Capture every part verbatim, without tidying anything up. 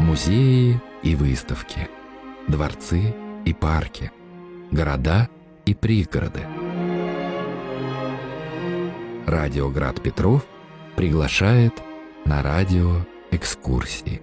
Музеи и выставки, дворцы и парки, города и пригороды. Радио Град Петров приглашает на радиоэкскурсии.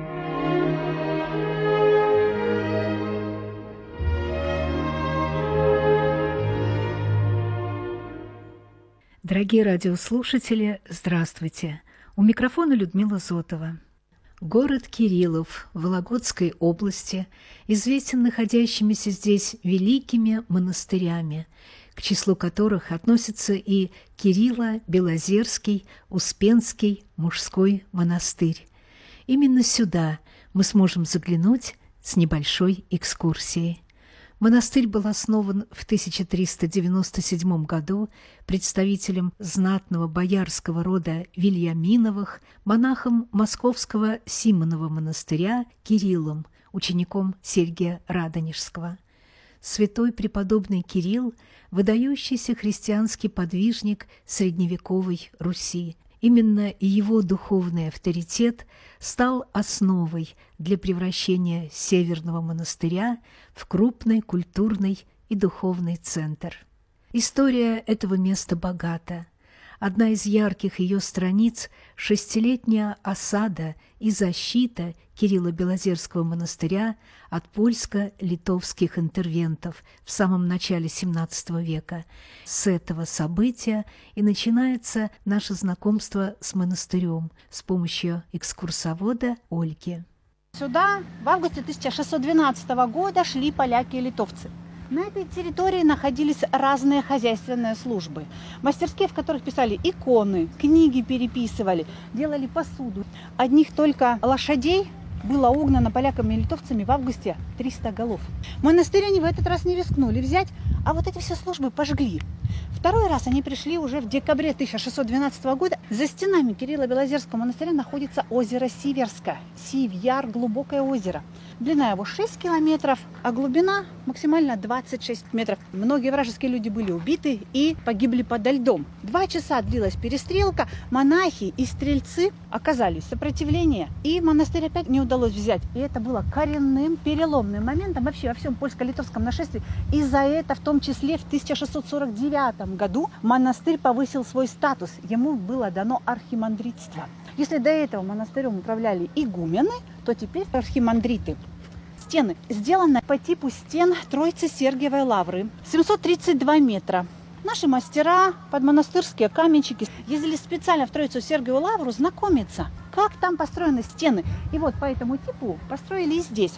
Дорогие радиослушатели, здравствуйте! У микрофона Людмила Зотова. Город Кириллов в Вологодской области известен находящимися здесь великими монастырями, к числу которых относятся и Кирилло-Белозерский Успенский мужской монастырь. Именно сюда мы сможем заглянуть с небольшой экскурсией. Монастырь был основан в тысяча триста девяносто седьмом году представителем знатного боярского рода Вильяминовых, монахом Московского Симонова монастыря Кириллом, учеником Сергия Радонежского. Святой преподобный Кирилл – выдающийся христианский подвижник средневековой Руси. Именно его духовный авторитет стал основой для превращения Северного монастыря в крупный культурный и духовный центр. История этого места богата. Одна из ярких ее страниц – шестилетняя осада и защита Кирилло-Белозерского монастыря от польско-литовских интервентов в самом начале семнадцатого века. С этого события и начинается наше знакомство с монастырем с помощью экскурсовода Ольги. Сюда в августе тысяча шестьсот двенадцатого года шли поляки и литовцы. На этой территории находились разные хозяйственные службы. Мастерские, в которых писали иконы, книги переписывали, делали посуду. Одних только лошадей было угнано поляками и литовцами в августе триста голов. Монастырь они в этот раз не рискнули взять, а вот эти все службы пожгли. Второй раз они пришли уже в декабре тысяча шестьсот двенадцатого года. За стенами Кирилло-Белозерского монастыря находится озеро Сиверское. Сивьяр – глубокое озеро. Длина его шесть километров, а глубина максимально двадцать шесть метров. Многие вражеские люди были убиты и погибли подо льдом. Два часа длилась перестрелка. Монахи и стрельцы оказались в сопротивлении, и монастырь опять не удалось взять. И это было коренным, переломным моментом вообще во всем польско-литовском нашествии. И за это, в том числе, в тысяча шестьсот сорок девятом году монастырь повысил свой статус. Ему было дано архимандритство. Если до этого монастырем управляли игумены, то теперь архимандриты. Стены сделаны по типу стен Троицы Сергиевой Лавры. семьсот тридцать два метра. Наши мастера, подмонастырские каменщики ездили специально в Троицу Сергиеву Лавру знакомиться, как там построены стены. И вот по этому типу построили и здесь.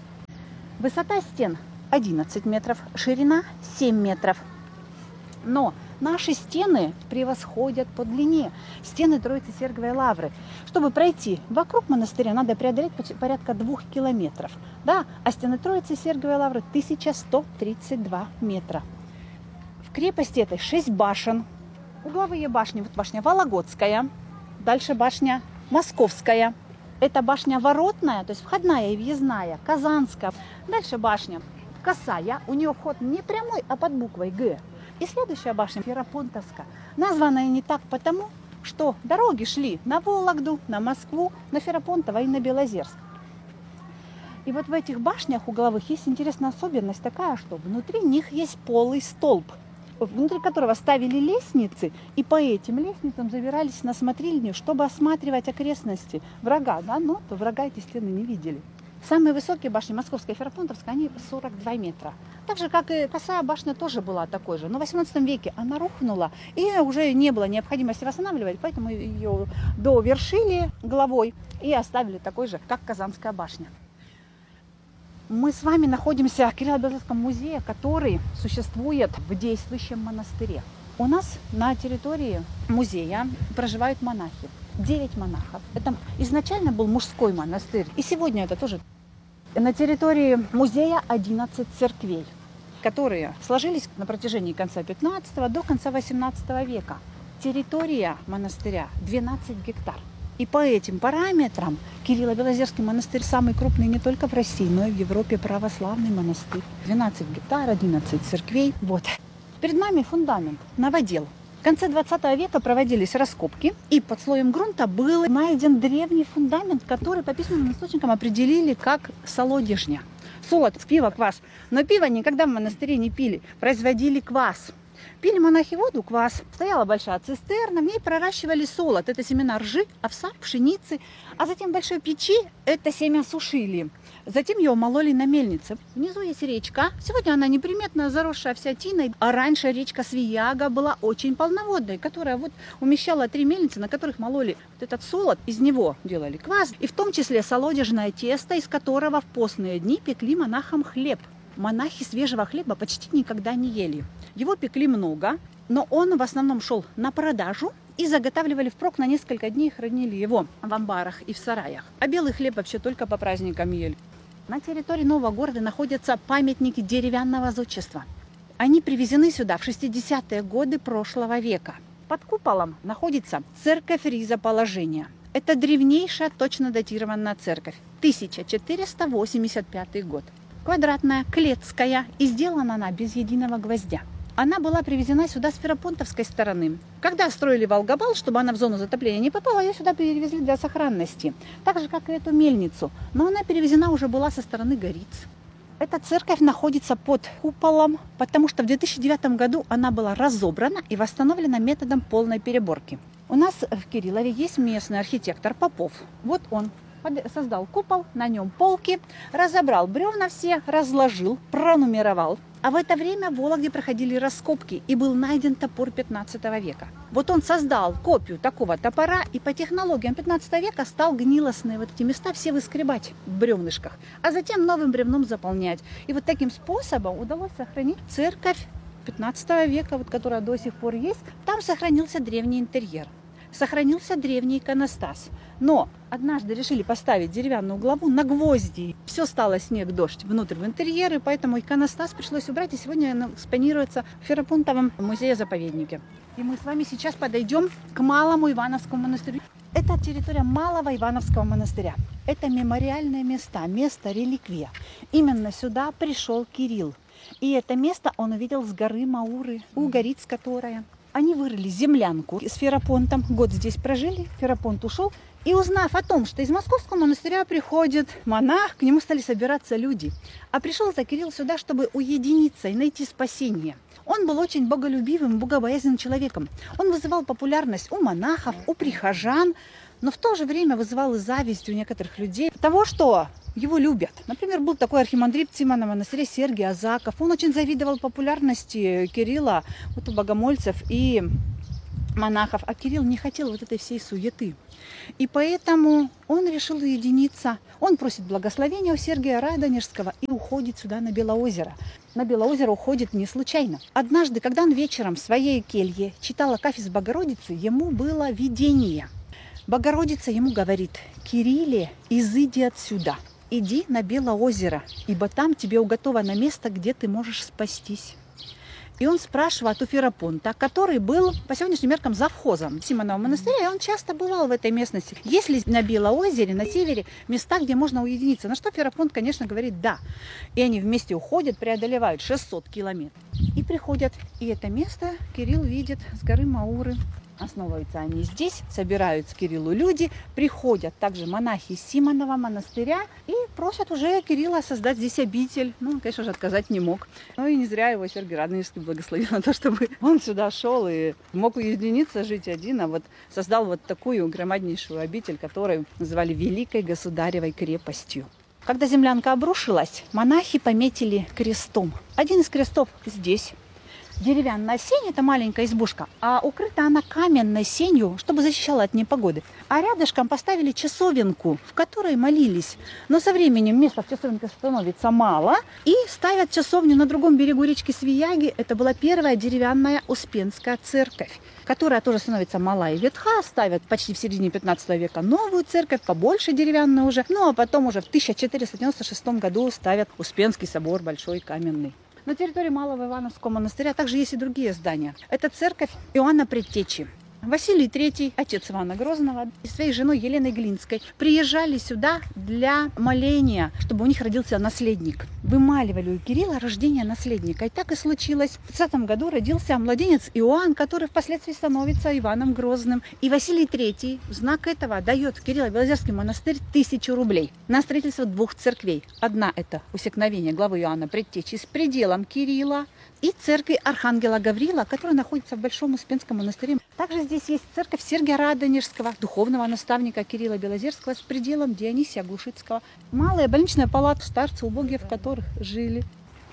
Высота стен одиннадцать метров, ширина семь метров. Но наши стены превосходят по длине стены Троицы Сергиевой Лавры. Чтобы пройти вокруг монастыря, надо преодолеть порядка двух километров. Да? А стены Троицы Сергиевой Лавры тысяча сто тридцать два метра. В крепости этой шесть башен. Угловые башни. Вот башня Вологодская. Дальше башня Московская. Это башня Воротная, то есть входная и въездная, Казанская. Дальше башня Косая. У нее вход не прямой, а под буквой Г. И следующая башня Ферапонтовская. Названная не так потому, что дороги шли на Вологду, на Москву, на Ферапонтово и на Белозерск. И вот в этих башнях угловых есть интересная особенность такая, что внутри них есть полый столб, внутри которого ставили лестницы, и по этим лестницам забирались на смотрильню, чтобы осматривать окрестности врага. Да? Но то врага эти стены не видели. Самые высокие башни, Московская и Ферапонтовская, они сорок два метра. Так же, как и Косая башня тоже была такой же. Но в восемнадцатом веке она рухнула, и уже не было необходимости восстанавливать, поэтому ее довершили головой и оставили такой же, как Казанская башня. Мы с вами находимся в Кирилло-Белозерском музее, который существует в действующем монастыре. У нас на территории музея проживают монахи. Девять монахов. Это изначально был мужской монастырь, и сегодня это тоже. На территории музея одиннадцать церквей, которые сложились на протяжении конца пятнадцатого до конца восемнадцатого века. Территория монастыря двенадцать гектар. И по этим параметрам Кирилло-Белозерский монастырь самый крупный не только в России, но и в Европе православный монастырь. двенадцать гектар, одиннадцать церквей. Вот. Перед нами фундамент, новодел. В конце двадцатого века проводились раскопки, и под слоем грунта был найден древний фундамент, который по письменным источникам определили как солодежня. Солод, пиво, квас. Но пиво никогда в монастыре не пили, производили квас. Пили монахи воду, квас. Стояла большая цистерна, в ней проращивали солод. Это семена ржи, овса, пшеницы. А затем в большой печи это семя сушили. Затем его мололи на мельнице. Внизу есть речка. Сегодня она неприметно заросшая вся тиной. А раньше речка Свияга была очень полноводной, которая вот умещала три мельницы, на которых мололи вот этот солод. Из него делали квас. И в том числе солодежное тесто, из которого в постные дни пекли монахам хлеб. Монахи свежего хлеба почти никогда не ели. Его пекли много, но он в основном шел на продажу и заготавливали впрок на несколько дней, хранили его в амбарах и в сараях. А белый хлеб вообще только по праздникам ели. На территории нового города находятся памятники деревянного зодчества. Они привезены сюда в шестидесятые годы прошлого века. Под куполом находится церковь Ризоположения. Это древнейшая точно датированная церковь. тысяча четыреста восемьдесят пятый год. Квадратная, клетская, и сделана она без единого гвоздя. Она была привезена сюда с Ферапонтовской стороны. Когда строили Волгобал, чтобы она в зону затопления не попала, ее сюда перевезли для сохранности. Так же, как и эту мельницу. Но она перевезена уже была со стороны Гориц. Эта церковь находится под куполом, потому что в две тысячи девятом году она была разобрана и восстановлена методом полной переборки. У нас в Кириллове есть местный архитектор Попов. Вот он создал купол, на нем полки, разобрал бревна все, разложил, пронумеровал. А в это время в Вологде проходили раскопки, и был найден топор пятнадцатого века. Вот он создал копию такого топора, и по технологиям пятнадцатого века стал гнилостные вот эти места все выскребать в бревнышках, а затем новым бревном заполнять. И вот таким способом удалось сохранить церковь пятнадцатого века, вот, которая до сих пор есть. Там сохранился древний интерьер. Сохранился древний иконостас. Но однажды решили поставить деревянную главу на гвозди. Все стало снег, дождь внутрь в интерьер, и поэтому иконостас пришлось убрать. И сегодня он экспонируется в Ферапонтовом музее-заповеднике. И мы с вами сейчас подойдем к Малому Ивановскому монастырю. Это территория Малого Ивановского монастыря. Это мемориальные места, место-реликвия. Именно сюда пришел Кирилл. И это место он увидел с горы Мауры, у Гориц, которая... Они вырыли землянку с Ферапонтом, год здесь прожили, Ферапонт ушел. И узнав о том, что из московского монастыря приходит монах, к нему стали собираться люди. А пришел-то Кирилл сюда, чтобы уединиться и найти спасение. Он был очень боголюбивым, богобоязненным человеком. Он вызывал популярность у монахов, у прихожан, но в то же время вызывал и зависть у некоторых людей того, что его любят. Например, был такой архимандрит в Симоновом монастыре Сергий Азаков. Он очень завидовал популярности Кирилла вот, у богомольцев и монахов. А Кирилл не хотел вот этой всей суеты. И поэтому он решил уединиться. Он просит благословения у Сергия Радонежского и уходит сюда на Белоозеро. На Белоозеро уходит не случайно. Однажды, когда он вечером в своей келье читал Акафист Богородицы, ему было видение. Богородица ему говорит: «Кирилле, изыди отсюда, иди на Белоозеро, ибо там тебе уготовано место, где ты можешь спастись». И он спрашивает у Ферапонта, который был по сегодняшним меркам завхозом Симонова монастыря, и он часто бывал в этой местности. Есть ли на Белоозере, на севере, места, где можно уединиться? На что Ферапонт, конечно, говорит «да». И они вместе уходят, преодолевают шестьсот километров. И приходят. И это место Кирилл видит с горы Мауры. Основываются они здесь, собираются к Кириллу люди, приходят также монахи из Симонова монастыря и просят уже Кирилла создать здесь обитель. Ну, он, конечно же, отказать не мог. Ну и не зря его Сергий Радонежский благословил на то, чтобы он сюда шел и мог уединиться, жить один, а вот создал вот такую громаднейшую обитель, которую называли Великой Государевой крепостью. Когда землянка обрушилась, монахи пометили крестом. Один из крестов здесь. Деревянная сень, это маленькая избушка, а укрыта она каменной сенью, чтобы защищала от непогоды. А рядышком поставили часовенку, в которой молились. Но со временем места в часовенке становится мало, и ставят часовню на другом берегу речки Свияги. Это была первая деревянная Успенская церковь, которая тоже становится мала и ветха. Ставят почти в середине пятнадцатого века новую церковь, побольше деревянную уже. Ну а потом уже в тысяча четыреста девяносто шестом году ставят Успенский собор большой каменный. На территории Малого Ивановского монастыря также есть и другие здания. Это церковь Иоанна Предтечи. Василий третий, отец Ивана Грозного, и своей женой Еленой Глинской приезжали сюда для моления, чтобы у них родился наследник. вымаливали у Кирилла рождение наследника. И так и случилось. В тридцатом году родился младенец Иоанн, который впоследствии становится Иваном Грозным. И Василий третий в знак этого дает в Кирилло-Белозерский монастырь тысячу рублей на строительство двух церквей. Одна – это усекновение главы Иоанна Предтечи с пределом Кирилла, и церковь Архангела Гавриила, которая находится в Большом Успенском монастыре. Также здесь есть церковь Сергия Радонежского, духовного наставника Кирилла Белозерского с пределом Дионисия Глушицкого. Малая больничная палата, старцы убогие, в которых жили.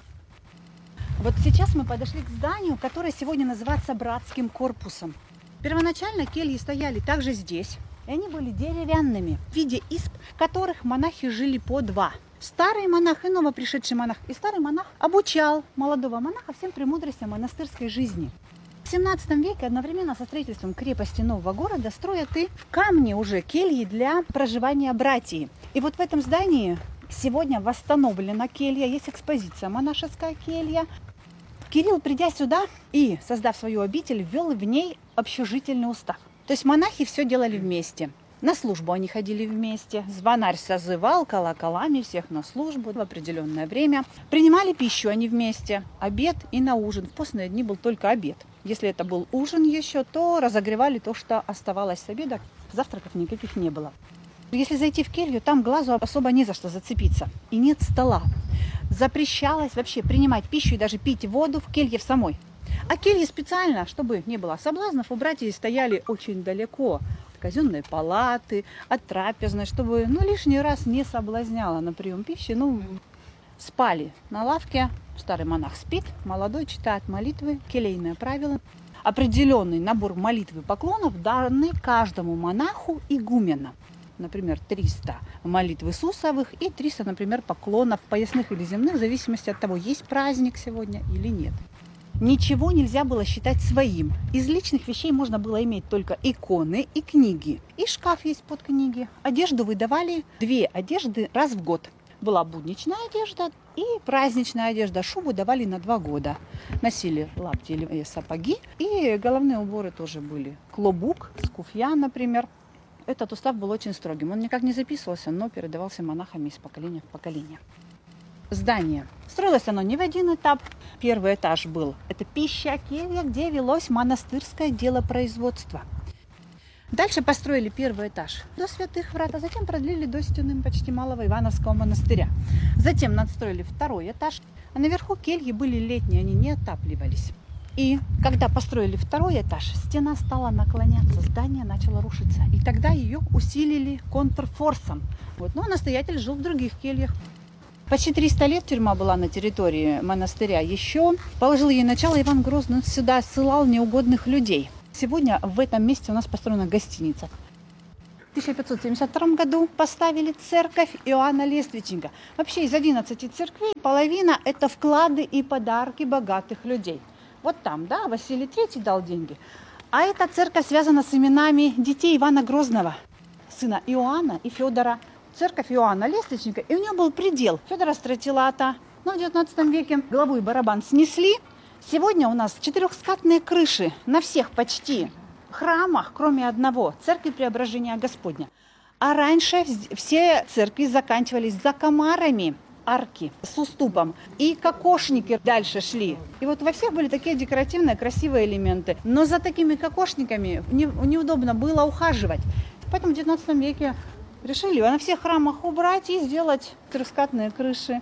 Вот сейчас мы подошли к зданию, которое сегодня называется Братским корпусом. Первоначально кельи стояли также здесь, и они были деревянными, в виде изб, в которых монахи жили по два. Старый монах и новопришедший монах. И старый монах обучал молодого монаха всем премудростям монастырской жизни. В семнадцатом веке одновременно со строительством крепости нового города строят и в камне уже кельи для проживания братьев. И вот в этом здании сегодня восстановлена келья, есть экспозиция «Монашеская келья». Кирилл, придя сюда и создав свою обитель, ввел в ней общежительный устав. То есть монахи все делали вместе. На службу они ходили вместе. Звонарь созывал колоколами всех на службу в определенное время. Принимали пищу они вместе. Обед и на ужин. В постные дни был только обед. Если это был ужин еще, то разогревали то, что оставалось с обеда. Завтраков никаких не было. Если зайти в келью, там глазу особо не за что зацепиться. И нет стола. Запрещалось вообще принимать пищу и даже пить воду в келье в самой. А кельи специально, чтобы не было соблазнов, у братьев стояли очень далеко от казенной палаты, от трапезной, чтобы ну, лишний раз не соблазняло на прием пищи. Ну, спали на лавке, старый монах спит, молодой читает молитвы, келейное правило. Определенный набор молитв и поклонов данный каждому монаху игумена. Например, триста молитв Иисусовых и триста, например, поклонов поясных или земных, в зависимости от того, есть праздник сегодня или нет. Ничего нельзя было считать своим. Из личных вещей можно было иметь только иконы и книги. И шкаф есть под книги. Одежду выдавали две одежды раз в год. Была будничная одежда и праздничная одежда. Шубу давали на два года. Носили лапти или сапоги. И головные уборы тоже были. Клобук, скуфья, например. Этот устав был очень строгим. Он никак не записывался, но передавался монахами из поколения в поколение. Здание. Строилось оно не в один этап. Первый этаж был. Это пища, келья, где велось монастырское делопроизводство. Дальше построили первый этаж до Святых Врат, а затем продлили до стены почти Малого Ивановского монастыря. Затем надстроили второй этаж, а наверху кельи были летние, они не отапливались. И когда построили второй этаж, стена стала наклоняться, здание начало рушиться. И тогда ее усилили контрфорсом. Вот. Ну, а настоятель жил в других кельях. Почти триста лет тюрьма была на территории монастыря. Еще положил ей начало Иван Грозный, он сюда ссылал неугодных людей. Сегодня в этом месте у нас построена гостиница. В тысяча пятьсот семьдесят втором году поставили церковь Иоанна Лествичника. Вообще из одиннадцати церквей половина – это вклады и подарки богатых людей. Вот там, да, Василий третий дал деньги. А эта церковь связана с именами детей Ивана Грозного, сына Иоанна и Федора. Церковь Иоанна Лествичника, и у него был предел Федора Стратилата. Но в девятнадцатом веке главу и барабан снесли. Сегодня у нас четырехскатные крыши на всех почти храмах, кроме одного, церкви Преображения Господня. А раньше все церкви заканчивались за комарами, арки с уступом, и кокошники дальше шли. И вот во всех были такие декоративные, красивые элементы. Но за такими кокошниками не, неудобно было ухаживать. Поэтому в девятнадцатом веке решили на всех храмах убрать и сделать трехскатные крыши.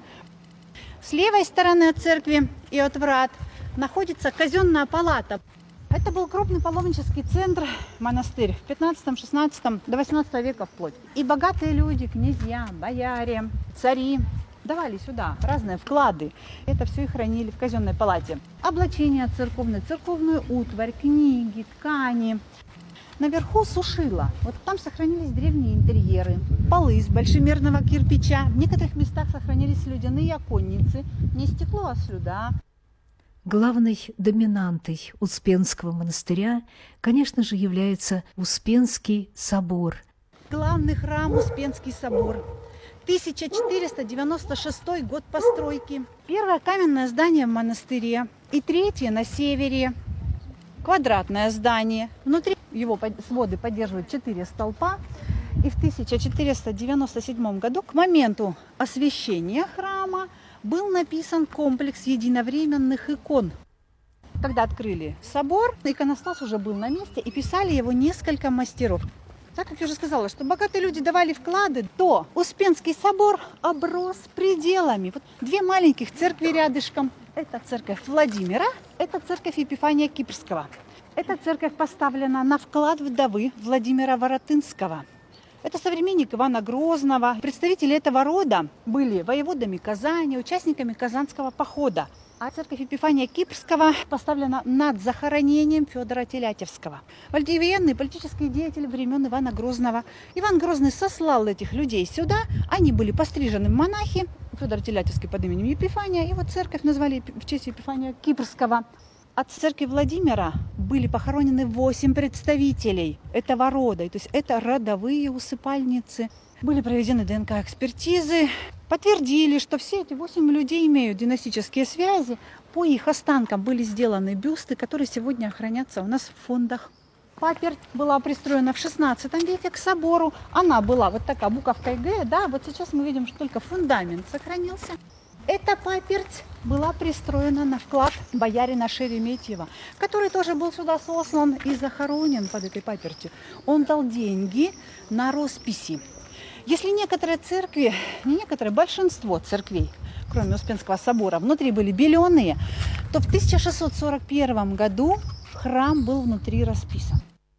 С левой стороны от церкви и от врат находится казенная палата. Это был крупный паломнический центр, монастырь в пятнадцатом-шестнадцатом до восемнадцатого века вплоть. И богатые люди, князья, бояре, цари давали сюда разные вклады. Это все и хранили в казенной палате. Облачение церковное, церковную утварь, книги, ткани. Наверху сушила. Вот там сохранились древние интерьеры, полы из большемерного кирпича. В некоторых местах сохранились слюдяные оконницы. Не стекло, а слюда. Главной доминантой Успенского монастыря, конечно же, является Успенский собор. Главный храм Успенский собор. тысяча четыреста девяносто шестой год постройки. Первое каменное здание в монастыре и третье на севере. Квадратное здание. Внутри его своды поддерживают четыре столпа. И в тысяча четыреста девяносто седьмом году, к моменту освящения храма, был написан комплекс единовременных икон. Когда открыли собор, иконостас уже был на месте, и писали его несколько мастеров. Так как я уже сказала, что богатые люди давали вклады, то Успенский собор оброс пределами. Вот две маленьких церкви рядышком. Это церковь Владимира, это церковь Епифания Кипрского. Эта церковь поставлена на вклад вдовы Владимира Воротынского. Это современник Ивана Грозного. Представители этого рода были воеводами Казани, участниками Казанского похода. А церковь Епифания Кипрского поставлена над захоронением Федора Телятевского. Военные политические деятели времен Ивана Грозного. Иван Грозный сослал этих людей сюда. Они были пострижены в монахи. Федор Телятевский под именем Епифания. И вот церковь назвали в честь Епифания Кипрского. От церкви Владимира были похоронены восемь представителей этого рода. То есть это родовые усыпальницы. Были проведены ДНК-экспертизы. Подтвердили, что все эти восемь людей имеют династические связи. По их останкам были сделаны бюсты, которые сегодня хранятся у нас в фондах. Паперть была пристроена в шестнадцатом веке к собору. Она была вот такая, буковкой Г. Да, вот сейчас мы видим, что только фундамент сохранился. Эта паперть была пристроена на вклад боярина Шереметьева, который тоже был сюда сослан и захоронен под этой папертью. Он дал деньги на росписи. Если некоторые церкви, не некоторые, большинство церквей, кроме Успенского собора, внутри были беленые, то в тысяча шестьсот сорок первом году храм был внутри расписан.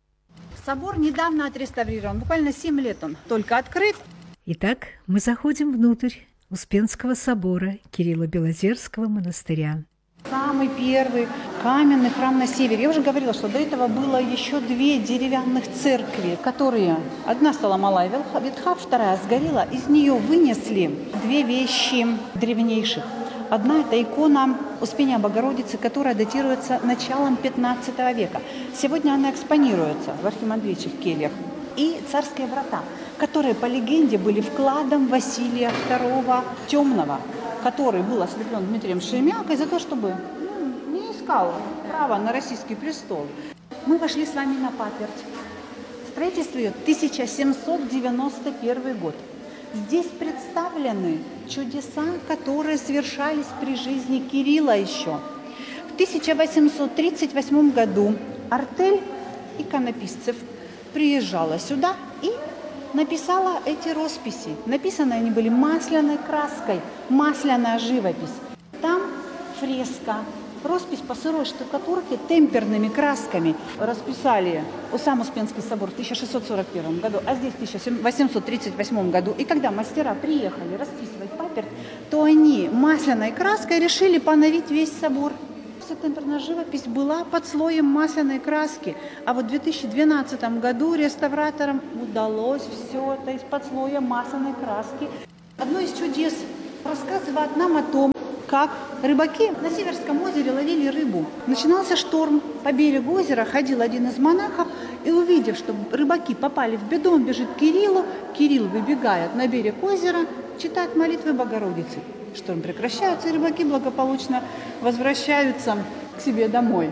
Собор недавно отреставрирован, буквально семь лет он только открыт. Итак, мы заходим внутрь Успенского собора Кирилла Белозерского монастыря. Самый первый каменный храм на севере. Я уже говорила, что до этого было еще две деревянных церкви, которые... Одна стала малая ветха, вторая сгорела. Из нее вынесли две вещи древнейших. Одна – это икона Успения Богородицы, которая датируется началом пятнадцатого века. Сегодня она экспонируется в архимандрейчих кельях. И царские врата, которые, по легенде, были вкладом Василия второго Темного, который был ослеплен Дмитрием Шемякой за то, чтобы ну, не искал права на российский престол. Мы вошли с вами на паперть. Строительство ее тысяча семьсот девяносто первый год. Здесь представлены чудеса, которые совершались при жизни Кирилла еще. В тысяча восемьсот тридцать восьмом году артель иконописцев приезжала сюда и написала эти росписи. Написаны они были масляной краской, масляная живопись. Там фреска, роспись по сырой штукатурке темперными красками. Расписали сам Успенский собор в тысяча шестьсот сорок первом году, а здесь в тысяча восемьсот тридцать восьмом году. И когда мастера приехали расписывать паперть, то они масляной краской решили поновить весь собор. Вся темперная живопись была под слоем масляной краски. А вот в две тысячи двенадцатом году реставраторам удалось все это из-под слоя масляной краски. Одно из чудес рассказывает нам о том, как рыбаки на Северском озере ловили рыбу. Начинался шторм. По берегу озера ходил один из монахов и, увидев, что рыбаки попали в беду, он бежит к Кириллу. Кирилл выбегает на берег озера, читает молитвы Богородицы. Шторм прекращается, и рыбаки благополучно возвращаются к себе домой.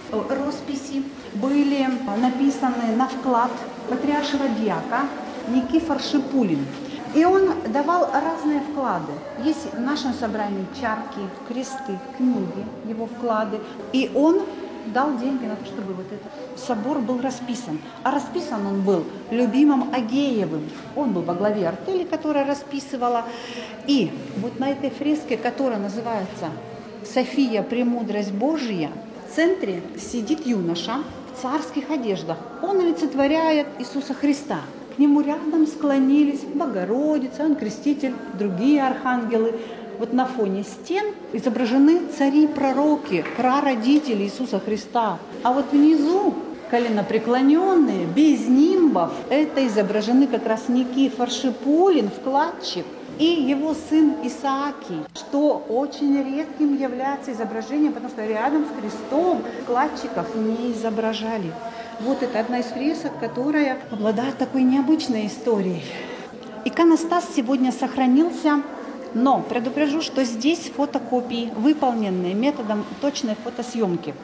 Росписи были написаны на вклад патриаршего дьяка Никифор Шипулин. И он давал разные вклады. Есть в нашем собрании чарки, кресты, книги, его вклады. И он дал деньги на то, чтобы вот этот собор был расписан. А расписан он был любимым Агеевым. Он был во главе артели, которая расписывала. И вот на этой фреске, которая называется «София, премудрость Божия», в центре сидит юноша в царских одеждах. Он олицетворяет Иисуса Христа. К нему рядом склонились Богородица, он креститель, другие архангелы. Вот на фоне стен изображены цари-пророки, прародители Иисуса Христа. А вот внизу коленопреклоненные, без нимбов, это изображены как раз Никифор Шипулин, вкладчик, и его сын Исаакий, что очень редким является изображением, потому что рядом с крестом вкладчиков не изображали. Вот это одна из фресок, которая обладает такой необычной историей. Иконостас сегодня сохранился, но предупрежу, что здесь фотокопии, выполненные методом точной фотосъемки.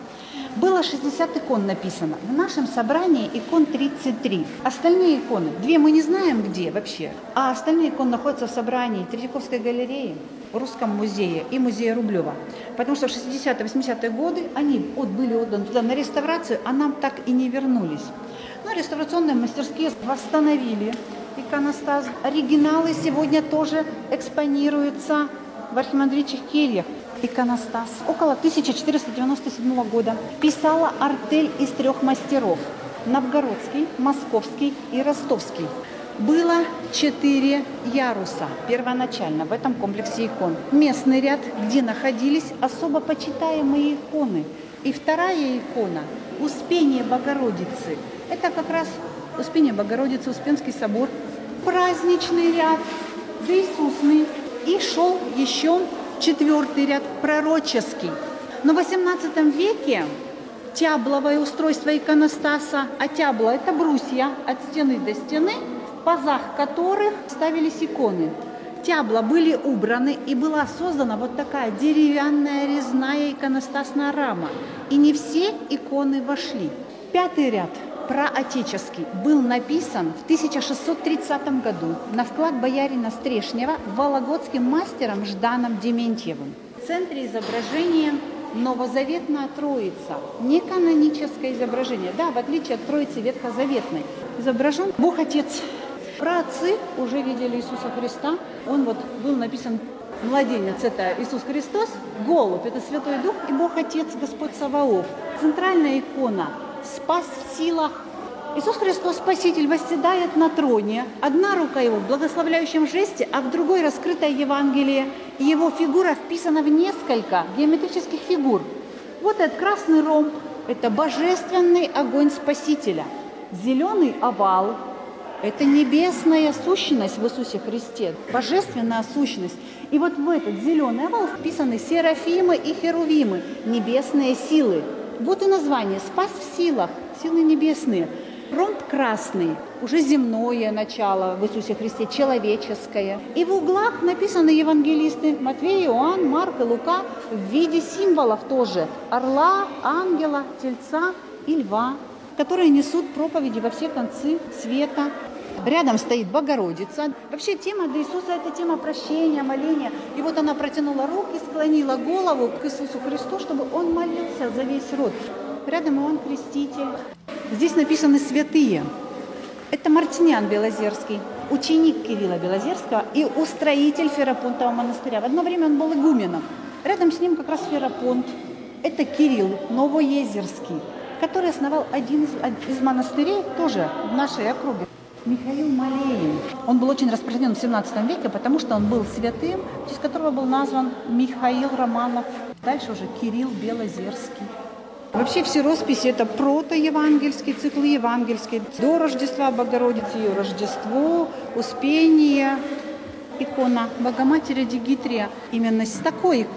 Было шестьдесят икон написано. В нашем собрании икон тридцать три. Остальные иконы, две мы не знаем где вообще, а остальные иконы находятся в собрании Третьяковской галереи, в Русском музее и музее Рублева. Потому что в шестидесятые-восьмидесятые годы они от, были отданы туда на реставрацию, а нам так и не вернулись. Но реставрационные мастерские восстановили иконостас. Оригиналы сегодня тоже экспонируются в архимандритчих кельях. Иконостас около тысяча четыреста девяносто седьмого года писала артель из трех мастеров – новгородский, московский и ростовский. Было четыре яруса первоначально в этом комплексе икон. Местный ряд, где находились особо почитаемые иконы. И вторая икона – Успение Богородицы. Это как раз Успение Богородицы, Успенский собор. Праздничный ряд, Иисусный. И шел еще четвертый ряд, пророческий. Но в восемнадцатом веке тябловое устройство иконостаса, а тябла – это брусья от стены до стены, в пазах которых ставились иконы. Тябла были убраны, и была создана вот такая деревянная резная иконостасная рама. И не все иконы вошли. Пятый ряд, проотеческий, был написан в тысяча шестьсот тридцатом году на вклад боярина Стрешнева вологодским мастером Жданом Дементьевым. В центре изображения новозаветная Троица, не каноническое изображение, да, в отличие от Троицы ветхозаветной. Изображен Бог Отец. Праотцы уже видели Иисуса Христа. Он вот был написан младенец, это Иисус Христос, голубь, это Святой Дух, и Бог Отец, Господь Саваоф. Центральная икона «Спас в силах». Иисус Христос, Спаситель, восседает на троне. Одна рука его в благословляющем жесте, а в другой раскрытое Евангелие. И его фигура вписана в несколько геометрических фигур. Вот этот красный ромб – это божественный огонь Спасителя. Зеленый овал – это небесная сущность в Иисусе Христе, божественная сущность. И вот в этот зеленый овал вписаны серафимы и херувимы, небесные силы. Вот и название «Спас в силах», силы небесные. Ромб красный, уже земное начало в Иисусе Христе, человеческое. И в углах написаны евангелисты Матвей, Иоанн, Марк и Лука в виде символов тоже. Орла, ангела, тельца и льва, которые несут проповеди во все концы света. Рядом стоит Богородица. Вообще тема для Иисуса – это тема прощения, моления. И вот она протянула руки, склонила голову к Иисусу Христу, чтобы Он молился за весь род. Рядом Иоанн Креститель. Здесь написаны святые. Это Мартиниан Белозерский, ученик Кирилла Белозерского и устроитель Ферапонтового монастыря. В одно время он был игуменом. Рядом с ним как раз Ферапонт. Это Кирилл Новоезерский, который основал один из, из монастырей тоже в нашей округе. Михаил Малеин. Он был очень распространен в семнадцатом веке, потому что он был святым, в честь которого был назван Михаил Романов. Дальше уже Кирилл Белозерский. Вообще все росписи – это протоевангельские, циклы евангельские. До Рождества Богородицы, ее Рождество, Успение, икона Богоматери Дигитрия. Именно с такой